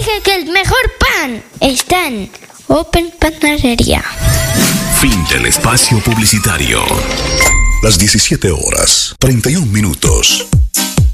dije que el mejor pan está en Open Panadería. Fin del espacio publicitario. Las 17 horas, 31 minutos.